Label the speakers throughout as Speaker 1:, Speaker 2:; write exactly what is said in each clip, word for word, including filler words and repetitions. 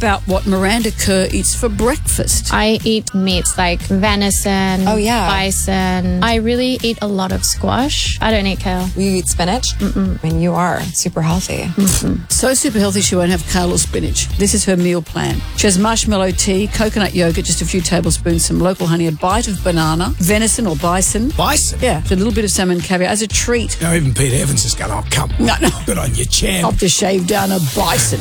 Speaker 1: about what Miranda Kerr eats for breakfast?
Speaker 2: I eat meats like venison,
Speaker 3: oh, yeah.
Speaker 2: bison. I really eat a lot of squash. I don't eat kale.
Speaker 3: You eat spinach?
Speaker 2: Mm-mm.
Speaker 3: I mean, you are super healthy.
Speaker 1: Mm-hmm. So super healthy she won't have kale or spinach. This is her meal plan. She has marshmallow tea, coconut yogurt, just a few tablespoons, some local honey, a bite of banana, venison or bison.
Speaker 4: Bison?
Speaker 1: Yeah, a little bit of salmon caviar as a treat.
Speaker 4: Now even Peter Evans is going, oh, come on.
Speaker 1: No, no.
Speaker 4: Good on your champ.
Speaker 1: I'll have to shave down a bison.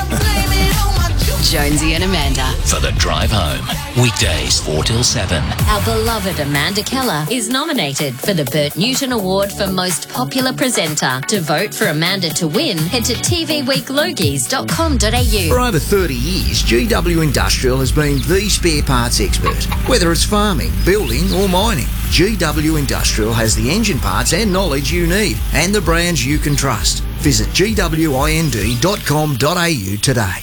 Speaker 5: Jonesy and Amanda. For the drive home. Weekdays four till seven.
Speaker 6: Our beloved Amanda Keller is nominated for the Bert Newton Award for Most Popular Presenter. To vote for Amanda to win, head to t v week logies dot com dot a u.
Speaker 7: For over thirty years, G W Industrial has been the spare parts expert. Whether it's farming, building or mining, G W Industrial has the engine parts and knowledge you need and the brands you can trust. Visit g w i n d dot com dot a u today.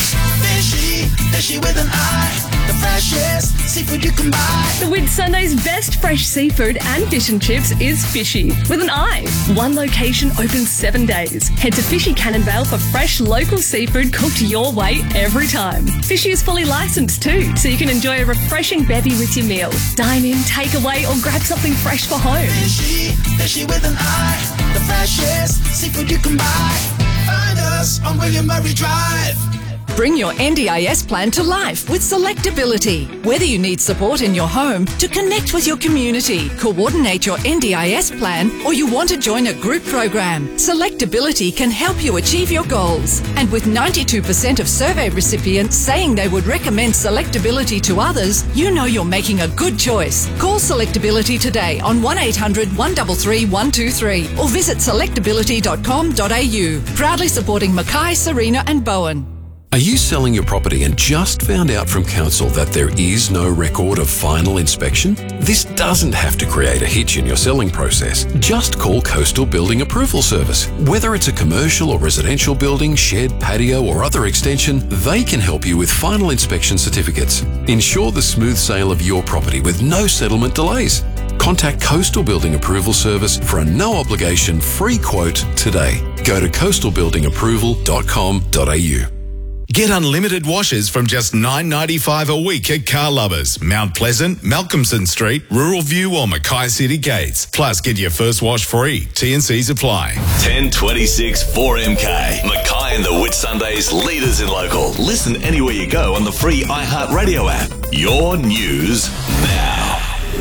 Speaker 8: Fishy, fishy with an eye, the freshest seafood you can buy.
Speaker 9: The Whitsunday's best fresh seafood and fish and chips is Fishy with an eye. One location open seven days. Head to Fishy Cannonvale for fresh local seafood cooked your way every time. Fishy is fully licensed too, so you can enjoy a refreshing bevy with your meal. Dine in, take away or grab something fresh for home.
Speaker 8: Fishy, fishy with an eye, the freshest seafood you can buy. Find us on William Murray Drive.
Speaker 10: Bring your N D I S plan to life with Selectability. Whether you need support in your home, to connect with your community, coordinate your N D I S plan, or you want to join a group program, Selectability can help you achieve your goals. And with ninety-two percent of survey recipients saying they would recommend Selectability to others, you know you're making a good choice. Call Selectability today on one eight hundred, one three three, one two three or visit selectability dot com dot a u. Proudly supporting Mackay, Serena and Bowen.
Speaker 11: Are you selling your property and just found out from council that there is no record of final inspection? This doesn't have to create a hitch in your selling process. Just call Coastal Building Approval Service. Whether it's a commercial or residential building, shed, patio or other extension, they can help you with final inspection certificates. Ensure the smooth sale of your property with no settlement delays. Contact Coastal Building Approval Service for a no-obligation free quote today. Go to coastal building approval dot com dot a u.
Speaker 12: Get unlimited washes from just nine dollars ninety-five a week at Car Lubbers, Mount Pleasant, Malcolmson Street, Rural View or Mackay City Gates. Plus, get your first wash free. T and C's apply.
Speaker 13: ten twenty-six four M K. Mackay and the Whitsundays leaders in local. Listen anywhere you go on the free iHeartRadio app. Your news now.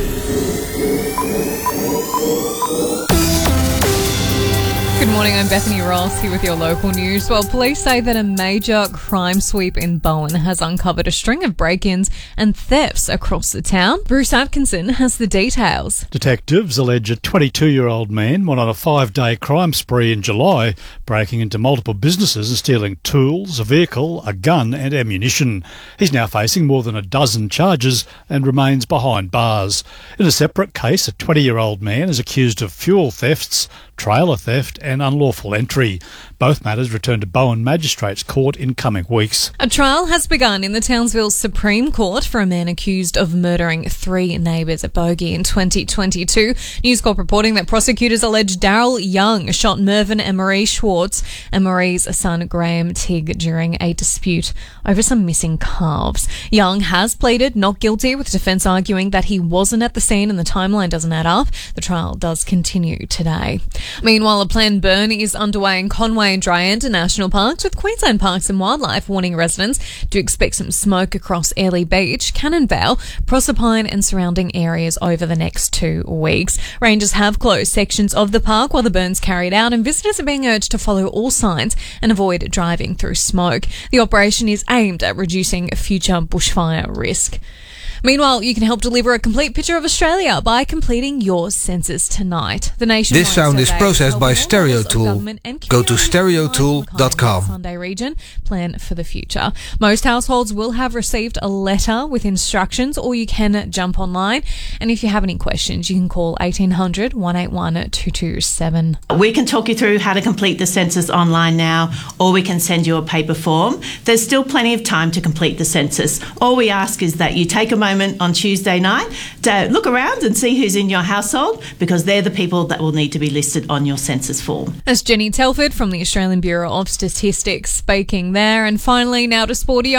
Speaker 14: Good morning, I'm Bethany Ross here with your local news. Well, police say that a major crime sweep in Bowen has uncovered a string of break-ins and thefts across the town. Bruce Atkinson has the details.
Speaker 15: Detectives allege a twenty-two-year-old man went on a five-day crime spree in July, breaking into multiple businesses and stealing tools, a vehicle, a gun and ammunition. He's now facing more than a dozen charges and remains behind bars. In a separate case, a twenty-year-old man is accused of fuel thefts, trailer theft and unlawful entry. Both matters return to Bowen Magistrates Court in coming weeks.
Speaker 14: A trial has begun in the Townsville Supreme Court for a man accused of murdering three neighbours at Bogey in twenty twenty-two. News Corp reporting that prosecutors allege Daryl Young shot Mervyn and Marie Schwartz and Marie's son Graham Tigg during a dispute over some missing calves. Young has pleaded not guilty, with defence arguing that he wasn't at the scene and the timeline doesn't add up. The trial does continue today. Meanwhile, a planned burn is underway in Conway and Dryander National Parks, with Queensland Parks and Wildlife warning residents to expect some smoke across Airlie Beach, Cannonvale, Proserpine and surrounding areas over the next two weeks. Rangers have closed sections of the park while the burn's carried out, and visitors are being urged to follow all signs and avoid driving through smoke. The operation is aimed at reducing future bushfire risk. Meanwhile, you can help deliver a complete picture of Australia by completing your census tonight. The nationwide
Speaker 16: This sound is processed by Stereo Tool. Go to stereo tool dot com.
Speaker 14: Sunday region, plan for the future. Most households will have received a letter with instructions, or you can jump online. And if you have any questions, you can call eighteen hundred, one eight one, two two seven.
Speaker 17: We can talk you through how to complete the census online now, or we can send you a paper form. There's still plenty of time to complete the census. All we ask is that you take a moment on Tuesday night to look around and see who's in your household, because they're the people that will need to be listed on your census form.
Speaker 14: That's Jenny Telford from the Australian Bureau of Statistics speaking there. And finally, now to sporty.